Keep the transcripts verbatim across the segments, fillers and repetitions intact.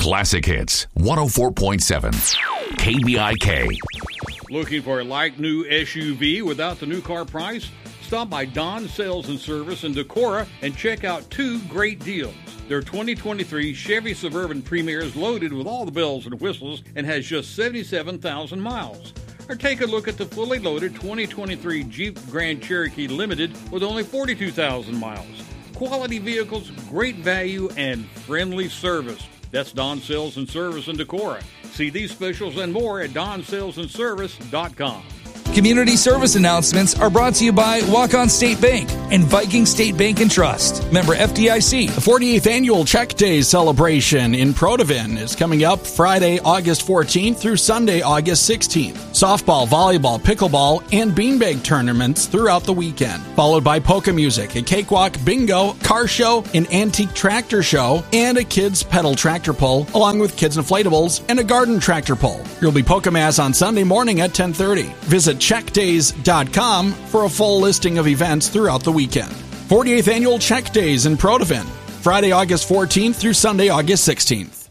Classic Hits, one oh four point seven. K B I K. Looking for a like-new S U V without the new car price? Stop by Don Sales and Service in Decorah and check out two great deals. Their twenty twenty-three Chevy Suburban Premier is loaded with all the bells and whistles and has just seventy-seven thousand miles. Or take a look at the fully loaded twenty twenty-three Jeep Grand Cherokee Limited with only forty-two thousand miles. Quality vehicles, great value, and friendly service. That's Don Sales and Service in Decorah. See these specials and more at don sales and service dot com. Community service announcements are brought to you by Walk-On State Bank and Viking State Bank and Trust. Member F D I C. The forty-eighth Annual Check Day celebration in Protivin is coming up Friday, August fourteenth through Sunday, August sixteenth. Softball, volleyball, pickleball, and beanbag tournaments throughout the weekend. Followed by polka music, a cakewalk, bingo, car show, an antique tractor show, and a kids pedal tractor pull, along with kids inflatables and a garden tractor pull. There'll be polka mass on Sunday morning at ten thirty. Visit check days dot com for a full listing of events throughout the weekend. forty-eighth Annual Check Days in Protivin, Friday, August fourteenth through Sunday, August sixteenth.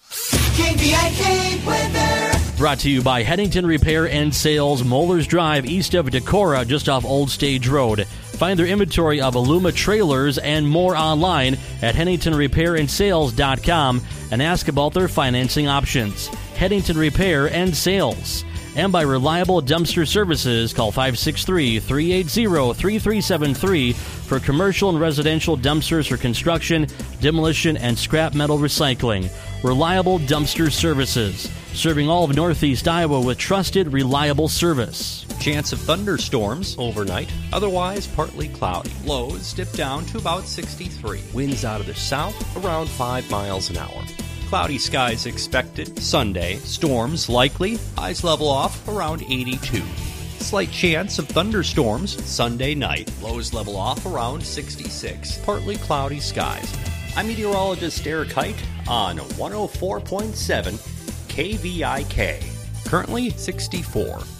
K B I K weather. Brought to you by Headington Repair and Sales, Moeller's Drive, east of Decorah, just off Old Stage Road. Find their inventory of Aluma trailers and more online at headington repair and sales dot com and ask about their financing options. Headington Repair and Sales. And by Reliable Dumpster Services, call five six three, three eight zero, three three seven three for commercial and residential dumpsters for construction, demolition, and scrap metal recycling. Reliable Dumpster Services, serving all of Northeast Iowa with trusted, reliable service. Chance of thunderstorms overnight, otherwise partly cloudy. Lows dip down to about sixty-three. Winds out of the south around five miles an hour. Cloudy skies expected Sunday. Storms likely. Highs level off around eighty-two. Slight chance of thunderstorms Sunday night. Lows level off around sixty-six. Partly cloudy skies. I'm meteorologist Eric Height on one oh four point seven K V I K. Currently sixty-four.